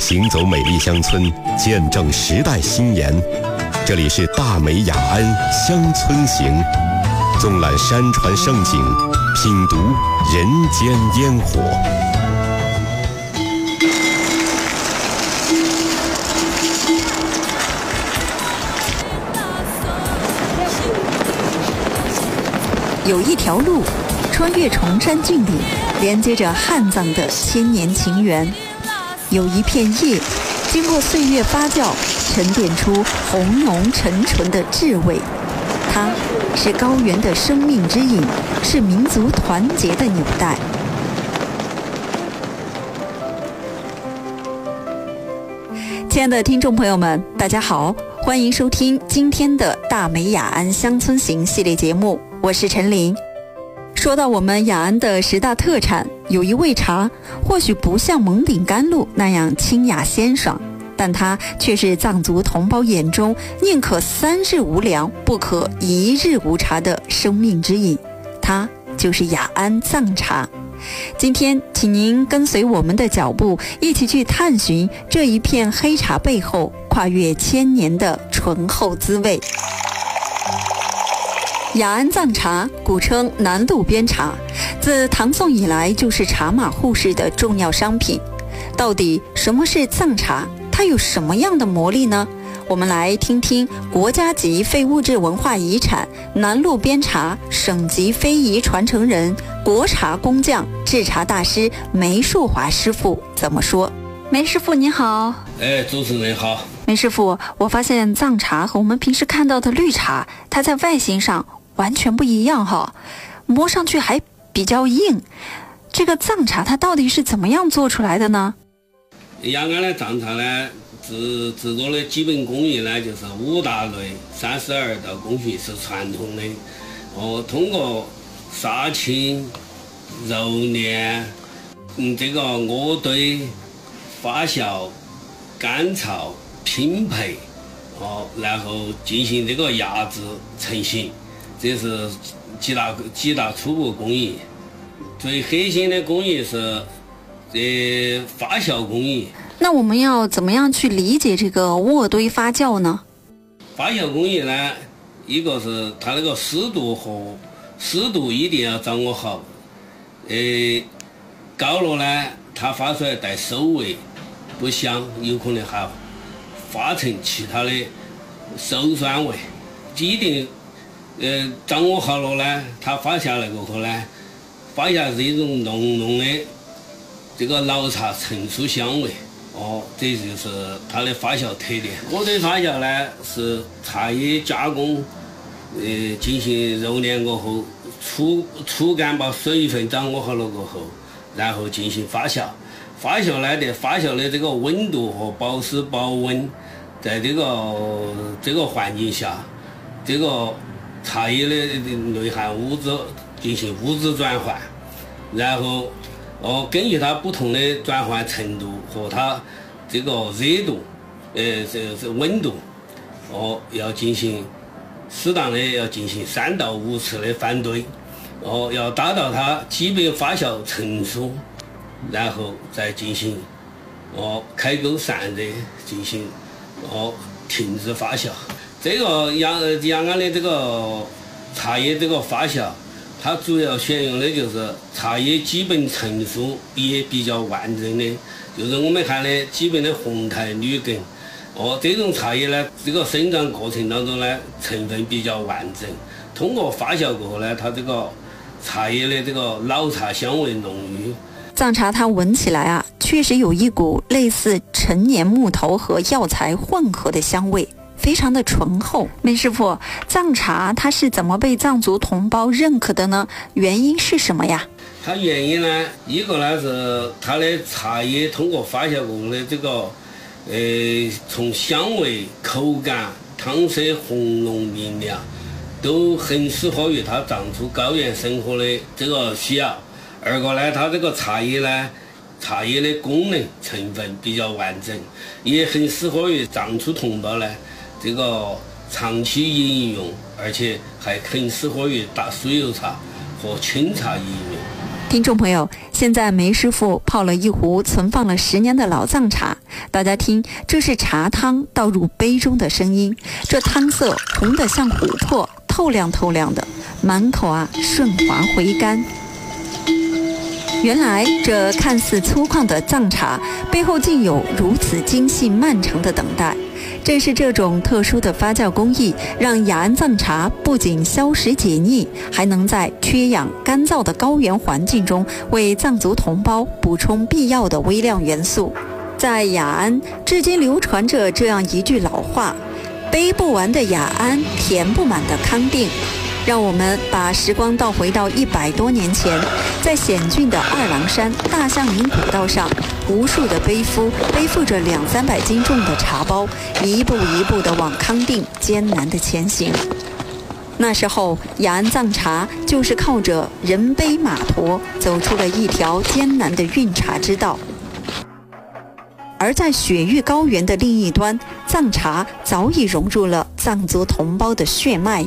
行走美丽乡村，见证时代新颜。这里是大美雅安乡村行，纵览山川胜景，品读人间烟火。 有一条路穿越崇山峻岭，连接着汉藏的千年情缘。有一片叶经过岁月发酵，沉淀出红浓沉醇的智慧。它是高原的生命之引，是民族团结的纽带。亲爱的听众朋友们，大家好，欢迎收听今天的大美雅安乡村行系列节目，我是陈琳。说到我们雅安的10大特产，有一味茶，或许不像蒙顶甘露那样清雅鲜爽，但它却是藏族同胞眼中宁可3日无粮，不可1日无茶的生命之饮。它就是雅安藏茶。今天请您跟随我们的脚步，一起去探寻这一片黑茶背后跨越1000年的醇厚滋味。雅安藏茶古称南路边茶，自唐宋以来就是茶马互市的重要商品。到底什么是藏茶？它有什么样的魔力呢？我们来听听国家级非物质文化遗产南路边茶省级非遗传承人、国茶工匠、制茶大师梅树华师傅怎么说。梅师傅您好。 主持人好。 梅师傅，我发现藏茶和我们平时看到的绿茶，它在外形上完全不一样哈，摸上去还比较硬。这个藏茶它到底是怎么样做出来的呢？ 雅安的藏茶呢，制作的基本工艺呢，就是5大类32道工序是传统的。通过杀青、揉捻、这个渥堆、发酵、干燥、拼配，然后进行这个压制成型。这是几大初步工艺。最核心的工艺是发酵工艺。 那我们要怎么样去理解这个渥堆发酵呢？ 发酵工艺呢，一个是它那个湿度一定要掌握好。高了呢，它发出来带馊味，不香，有可能还发成其他的馊酸味。一定掌握好了呢，它发下来过后呢，发下是一种浓浓的这个老茶成熟香味。这就是它的发酵特点。渥堆发酵呢，是茶叶加工，进行揉捻过后，粗干把水分掌握好了过后，然后进行发酵。发酵呢，发酵的这个温度和保湿保温，在这个环境下，这个茶叶的内含物质进行物质转换，然后根据它不同的转换程度和它这个热度，这温度，要进行适当的要进行3到5次的翻堆，要达到它基本发酵成熟，然后再进行开沟散热，进行停止发酵。这个雅安的这个茶叶这个发酵，它主要选用的就是茶叶基本成熟也比较完整的，就是我们看的基本的红苔绿根。这种茶叶呢，这个生长过程当中呢，成分比较完整。通过发酵过后呢，它这个茶叶的这个老茶香味浓郁。 藏茶它闻起来啊，确实有一股类似陈年木头和药材混合的香味，非常的醇厚。梅师傅，藏茶它是怎么被藏族同胞认可的呢？原因是什么呀？ 它原因呢，一个呢是它的茶叶通过发酵过后的这个，从香味、口感、汤色红浓明亮，都很适合于它藏族高原生活的这个需要。二个呢，它这个茶叶的功能成分比较完整，也很适合于藏族同胞呢这个长期饮用，而且还很适合于打酥油茶和清茶饮用。 听众朋友，现在梅师傅泡了一壶存放了10年的老藏茶，大家听，这是茶汤倒入杯中的声音，这汤色红得像琥珀，透亮透亮的，满口顺滑回甘。原来这看似粗犷的藏茶背后竟有如此精细漫长的等待。正是这种特殊的发酵工艺，让雅安藏茶不仅消食解腻，还能在缺氧干燥的高原环境中为藏族同胞补充必要的微量元素。在雅安至今流传着这样一句老话：杯不完的雅安，填不满的康定。让我们把时光倒回到100多年前，在险峻的二郎山大象岭古道上，无数的背负着200-300斤重的茶包，一步一步地往康定艰难地前行。那时候，雅安藏茶就是靠着人背马驮，走出了一条艰难的运茶之道。而在雪域高原的另一端，藏茶早已融入了藏族同胞的血脉。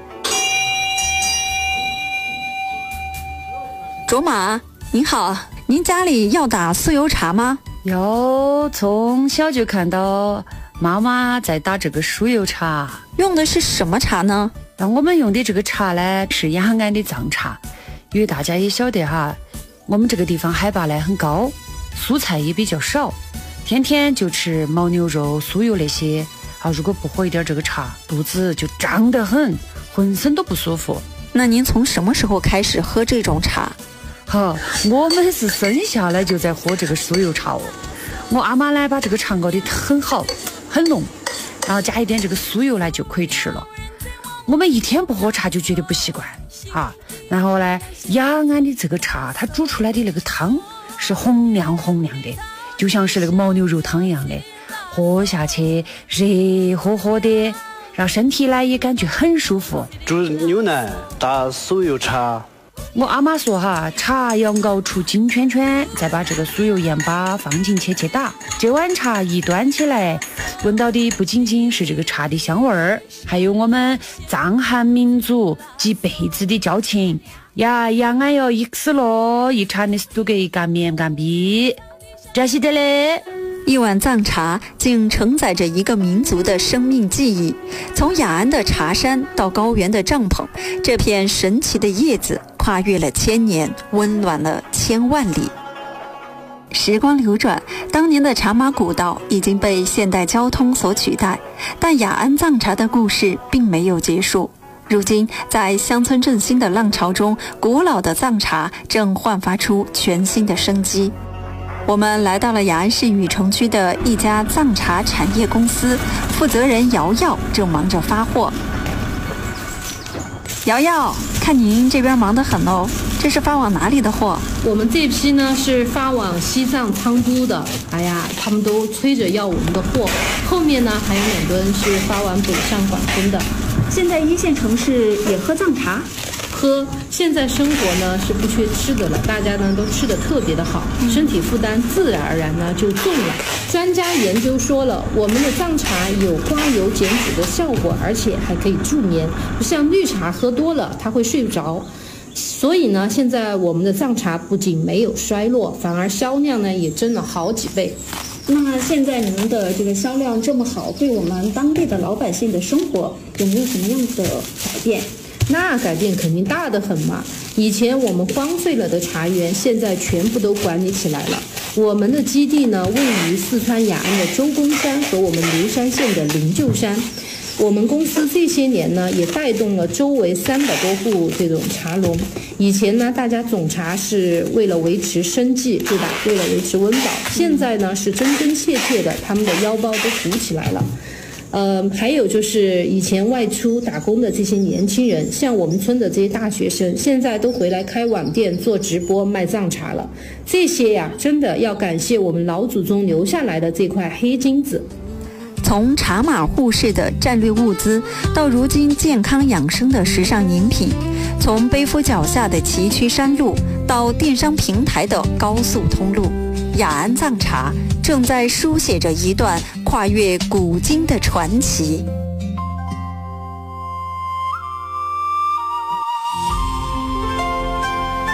卓玛，您好，您家里要打酥油茶吗？ 有，从小就看到妈妈在打这个酥油茶。 用的是什么茶呢？ 那我们用的这个茶呢，是雅安的藏茶。因为大家也晓得哈，我们这个地方海拔呢很高，蔬菜也比较少，天天就吃牦牛肉、酥油那些如果不喝一点这个茶，肚子就胀得很，浑身都不舒服。 那您从什么时候开始喝这种茶？ 我们是生下来就在喝这个酥油茶哦。我阿妈呢把这个茶熬得很好很浓，然后加一点这个酥油呢就可以吃了。我们一天不喝茶就觉得不习惯然后呢，雅安的这个茶它煮出来的那个汤是红亮红亮的，就像是那个牦牛肉汤一样的，喝下去热乎乎的，让身体呢也感觉很舒服。 煮牛奶打酥油茶。 我阿妈说茶要熬出金圈圈，再把这个酥油盐巴放进去打。这碗茶一端起来，闻到的不仅仅是这个茶的香味儿，还有我们藏汉民族几辈子的交情呀。雅安要一死了，一茶的都给干面干逼，这是的嘞。 一碗藏茶竟承载着一个民族的生命记忆，从雅安的茶山到高原的帐篷，这片神奇的叶子跨越了1000年，温暖了1000万里。时光流转，当年的茶马古道已经被现代交通所取代，但雅安藏茶的故事并没有结束。如今，在乡村振兴的浪潮中，古老的藏茶正焕发出全新的生机。我们来到了雅安市禹城区的一家藏茶产业公司，负责人瑶瑶正忙着发货。瑶瑶，看您这边忙得很哦，这是发往哪里的货？ 我们这批呢是发往西藏昌都的，他们都催着要我们的货。后面呢还有2吨是发往北上广深的。 现在1线城市也喝藏茶？ 喝，现在生活呢是不缺吃的了，大家呢都吃得特别的好，身体负担自然而然呢就重了。专家研究说了，我们的藏茶有刮油减脂的效果，而且还可以助眠，不像绿茶喝多了它会睡不着。所以呢，现在我们的藏茶不仅没有衰落，反而销量呢也增了好几倍。 那现在你们的这个销量这么好，对我们当地的老百姓的生活有没有什么样的改变？ 那改变肯定大得很嘛！以前我们荒废了的茶园，现在全部都管理起来了。我们的基地呢，位于四川雅安的周公山和我们流山县的灵鹫山。我们公司这些年呢，也带动了周围300多户这种茶农。以前呢，大家种茶是为了维持生计，对吧？为了维持温饱。现在呢，是真真切切的，他们的腰包都鼓起来了。还有就是以前外出打工的这些年轻人，像我们村的这些大学生，现在都回来开网店做直播卖藏茶了。这些呀，真的要感谢我们老祖宗留下来的这块黑金子。 从茶马互市的战略物资，到如今健康养生的时尚饮品，从背夫脚下的崎岖山路，到电商平台的高速通路，雅安藏茶正在书写着一段跨越古今的传奇。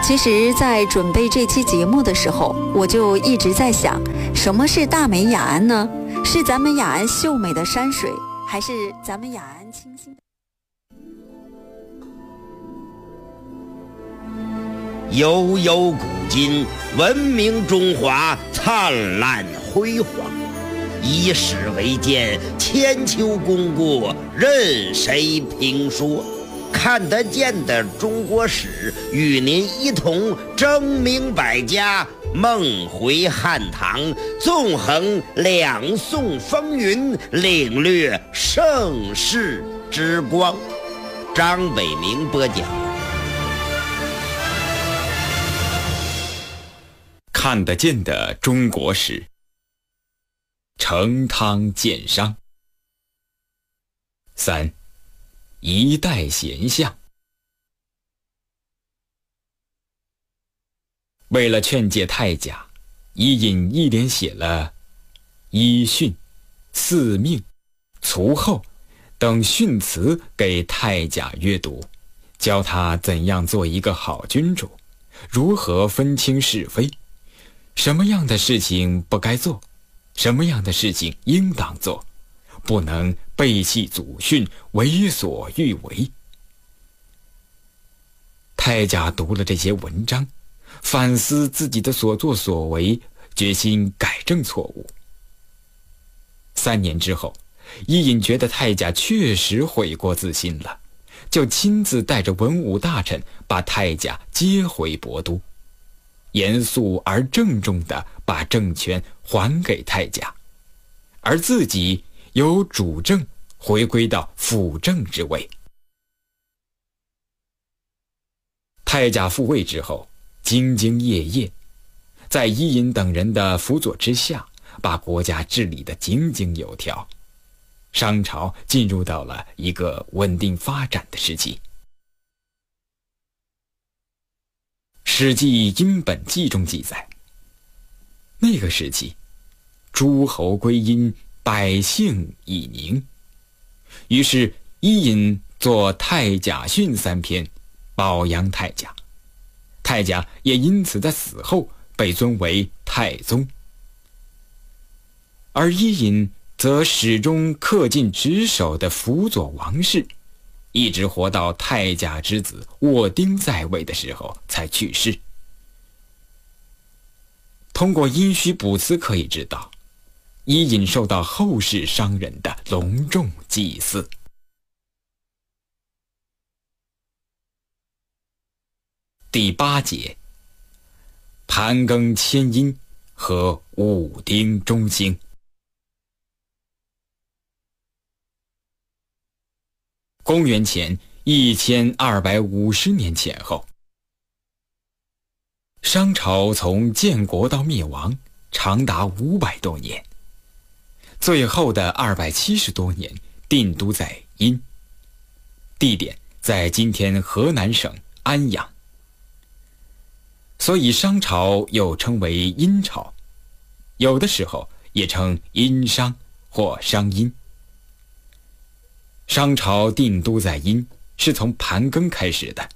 其实，在准备这期节目的时候，我就一直在想，什么是大美雅安呢？是咱们雅安秀美的山水，还是咱们雅安清新的？ 悠悠古今，文明中华灿烂辉煌。以史为鉴，千秋功过任谁评说。看得见的中国史，与您一同争明百家，梦回汉唐，纵横两宋风云，领略盛世之光。张伟明播讲。 看得见的中国史，成汤建商。3. 一代贤相。为了劝诫太甲，伊尹一连写了伊训、四命、卒后等训词给太甲阅读，教他怎样做一个好君主，如何分清是非，什么样的事情不该做，什么样的事情应当做，不能背弃祖训，为所欲为。太甲读了这些文章，反思自己的所作所为，决心改正错误。3年之后，伊尹觉得太甲确实悔过自新了，就亲自带着文武大臣把太甲接回亳都，严肃而郑重地把政权还给太甲，而自己由主政回归到辅政之位。太甲复位之后，兢兢业业，在伊尹等人的辅佐之下，把国家治理得井井有条，商朝进入到了一个稳定发展的时期。《史记·殷本纪》中记载，那个时期，诸侯归殷，百姓已宁。于是伊尹作太甲训3篇，褒扬太甲。太甲也因此在死后被尊为太宗。而伊尹则始终恪尽职守的辅佐王室，一直活到太甲之子沃丁在位的时候才去世。通过殷墟卜辞可以知道，伊尹受到后世商人的隆重祭祀。第8节，盘庚迁殷和武丁中兴。公元前1250年前后，商朝从建国到灭亡长达500多年，最后的270多年定都在殷，地点在今天河南省安阳，所以商朝又称为殷朝，有的时候也称殷商或商殷。商朝定都在殷是从盘庚开始的。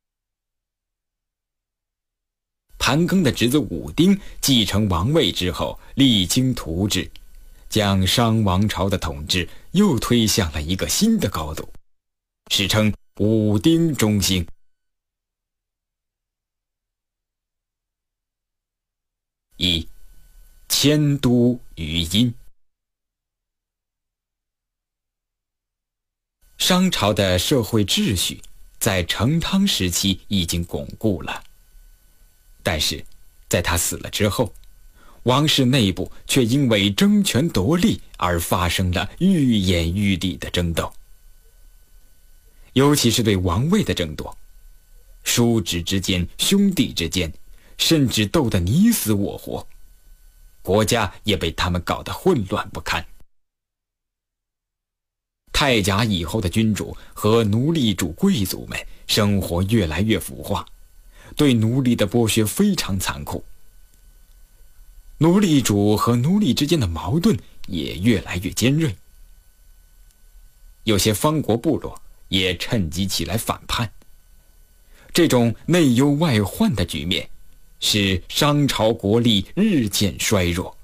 盘庚的侄子武丁继承王位之后，励精图治，将商王朝的统治又推向了一个新的高度，史称武丁中兴。1. 迁都于殷。商朝的社会秩序在成汤时期已经巩固了，但是在他死了之后，王室内部却因为争权夺利而发生了愈演愈烈的争斗，尤其是对王位的争夺，叔侄之间、兄弟之间，甚至斗得你死我活，国家也被他们搞得混乱不堪。太甲以后的君主和奴隶主贵族们生活越来越腐化，对奴隶的剥削非常残酷，奴隶主和奴隶之间的矛盾也越来越尖锐，有些方国部落也趁机起来反叛， 这种内忧外患的局面，使商朝国力日渐衰弱。